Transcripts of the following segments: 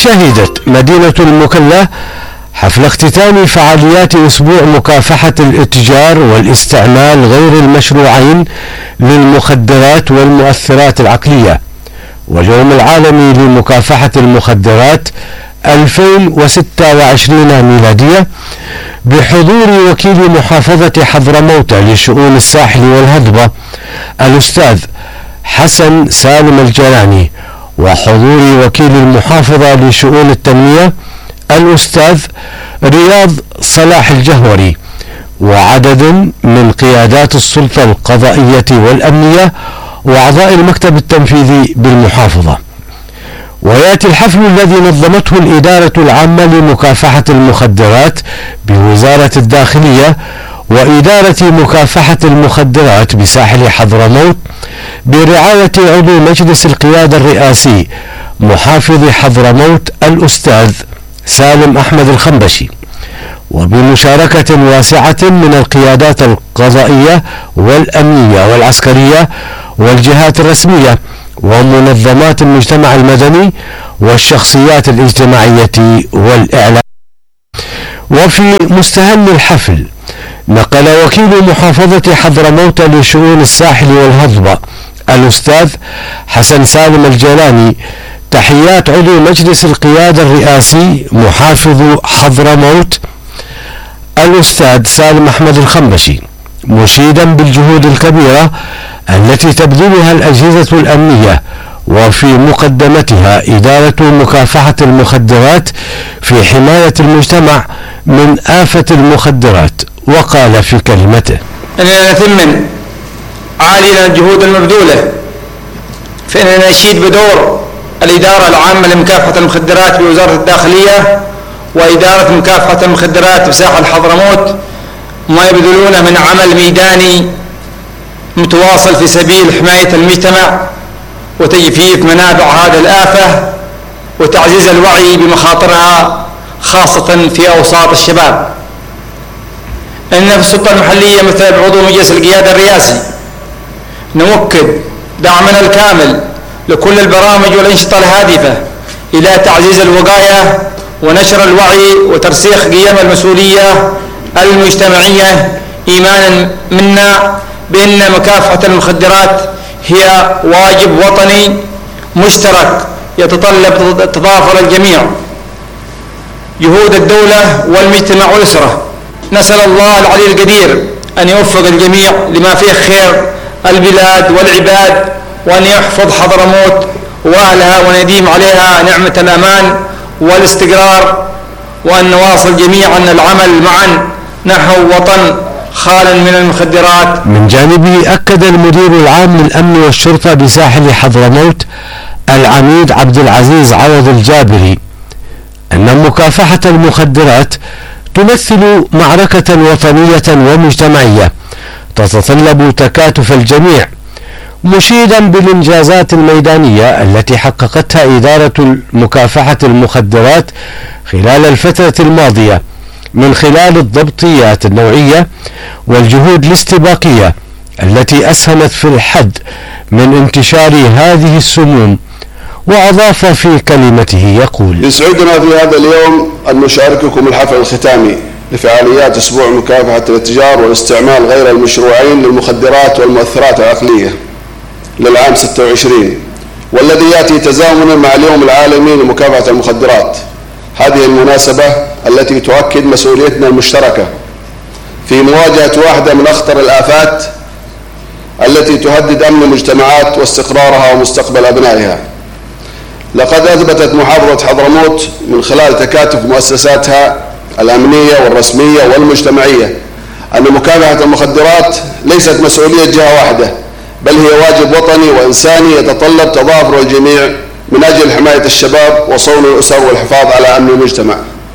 شهدت مدينة المكلا حفل اختتام فعاليات أسبوع مكافحة الاتجار والاستعمال غير المشروعين للمخدرات والمؤثرات العقلية واليوم العالمي لمكافحة المخدرات 2026 ميلادية بحضور وكيل محافظة حضرموت لشؤون الساحل والهضبة الأستاذ حسن سالم الجيلاني وحضور وكيل المحافظة لشؤون التنمية الأستاذ رياض صلاح الجهوري وعدد من قيادات السلطة القضائية والأمنية وأعضاء المكتب التنفيذي بالمحافظة. ويأتي الحفل الذي نظمته الإدارة العامة لمكافحة المخدرات بوزارة الداخلية وإدارة مكافحة المخدرات بساحل حضرموت برعاية عضو مجلس القيادة الرئاسي محافظ حضرموت الأستاذ سالم أحمد الخنبشي وبمشاركة واسعة من القيادات القضائية والأمنية والعسكرية والجهات الرسمية ومنظمات المجتمع المدني والشخصيات الاجتماعية والإعلام. وفي مستهل الحفل نقل وكيل محافظة حضرموت لشؤون الساحل والهضبة الأستاذ حسن سالم الجيلاني تحيات عضو مجلس القيادة الرئاسي محافظ حضرموت الأستاذ سالم أحمد الخنبشي مشيدا بالجهود الكبيرة التي تبذلها الأجهزة الأمنية وفي مقدمتها إدارة مكافحة المخدرات في حماية المجتمع من آفة المخدرات. وقال في كلمته: أننا نثمن عاليا الجهود المبذولة فإننا نشيد بدور الإدارة العامة لمكافحة المخدرات بوزارة الداخلية وإدارة مكافحة المخدرات بساحل حضرموت ما يبذلونه من عمل ميداني متواصل في سبيل حماية المجتمع وتجفيف منابع هذه الآفة وتعزيز الوعي بمخاطرها خاصة في أوساط الشباب. إن في السلطة المحلية مثل عضو مجلس القيادة الرئاسي نؤكد دعمنا الكامل لكل البرامج والأنشطة الهادفة إلى تعزيز الوقاية ونشر الوعي وترسيخ قيم المسؤولية المجتمعية إيمانا منا بأن مكافحة المخدرات هي واجب وطني مشترك يتطلب تضافر الجميع جهود الدولة والمجتمع والأسرة. نسأل الله العلي القدير أن يوفق الجميع لما فيه خير البلاد والعباد وأن يحفظ حضرموت وأهلها ونديم عليها نعمة الأمان والاستقرار وأن نواصل جميعا العمل معا نحو وطن خالا من المخدرات. من جانبه أكد المدير العام للأمن والشرطة بساحل حضرموت العميد عبد العزيز عوض الجابري أن مكافحة المخدرات تمثل معركة وطنية ومجتمعية تتطلب تكاتف الجميع مشيدا بالإنجازات الميدانية التي حققتها إدارة مكافحة المخدرات خلال الفترة الماضية من خلال الضبطيات النوعية والجهود الاستباقية التي أسهمت في الحد من انتشار هذه السموم. وأضاف في كلمته يقول: يسعدنا في هذا اليوم أن نشارككم الحفل الختامي لفعاليات أسبوع مكافحة الاتجار والاستعمال غير المشروعين للمخدرات والمؤثرات العقلية للعام 26 والذي يأتي تزامنا مع اليوم العالمي لمكافحة المخدرات. هذه المناسبة التي تؤكد مسؤوليتنا المشتركة في مواجهة واحدة من أخطر الآفات التي تهدد أمن المجتمعات واستقرارها ومستقبل أبنائها. لقد أثبتت محافظة حضرموت من خلال تكاتف مؤسساتها الأمنية والرسمية والمجتمعية أن مكافحة المخدرات ليست مسؤولية جهة واحدة بل هي واجب وطني وإنساني يتطلب تضافر الجميع من أجل حماية الشباب وصون الأسر والحفاظ على أمن المجتمع.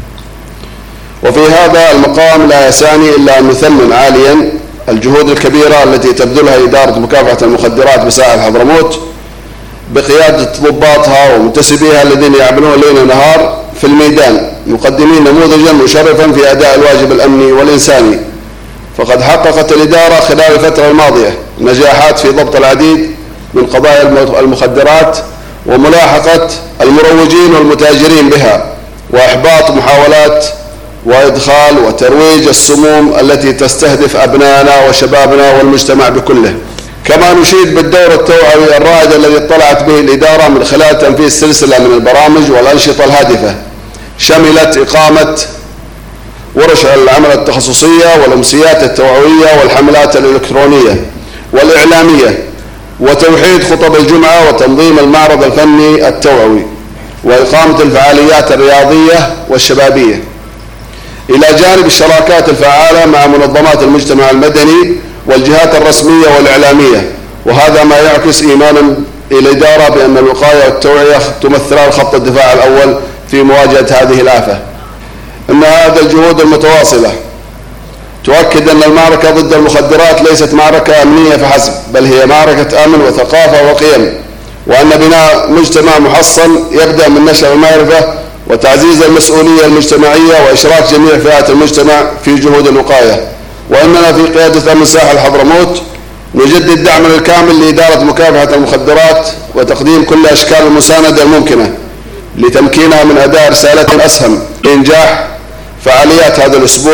وفي هذا المقام لا يسعني إلا أن نثمن عاليا الجهود الكبيرة التي تبذلها إدارة مكافحة المخدرات بساحل حضرموت بقيادة ضباطها ومنتسبيها الذين يعملون ليل نهار في الميدان مقدمين نموذجا مشرفا في أداء الواجب الأمني والإنساني. فقد حققت الإدارة خلال الفترة الماضية نجاحات في ضبط العديد من قضايا المخدرات وملاحقة المروجين والمتاجرين بها، وإحباط محاولات وإدخال وترويج السموم التي تستهدف أبنائنا وشبابنا والمجتمع بكله. كما نشيد بالدور التوعوي الرائد الذي اطلعت به الإدارة من خلال تنفيذ سلسلة من البرامج والأنشطة الهادفة، شملت إقامة ورش العمل التخصصية والأمسيات التوعوية والحملات الإلكترونية والإعلامية، وتوحيد خطب الجمعة، وتنظيم المعرض الفني التوعوي، وإقامة الفعاليات الرياضية والشبابية، إلى جانب الشراكات الفعالة مع منظمات المجتمع المدني والجهات الرسمية والإعلامية. وهذا ما يعكس إيمان الإدارة بأن الوقاية والتوعية تمثلان خط الدفاع الأول في مواجهة هذه الآفة. إن هذه الجهود المتواصلة تؤكد أن المعركة ضد المخدرات ليست معركة أمنية فحسب، بل هي معركة أمن وثقافة وقيم، وأن بناء مجتمع محصن يبدأ من نشر المعرفة وتعزيز المسؤولية المجتمعية وإشراك جميع فئات المجتمع في جهود الوقاية. وإننا في قيادة أمن ساحل حضرموت نجدد الدعم الكامل لإدارة مكافحة المخدرات وتقديم كل أشكال المساندة الممكنة لتمكينها من أداء رسالة أسهم لإنجاح فعاليات هذا الأسبوع.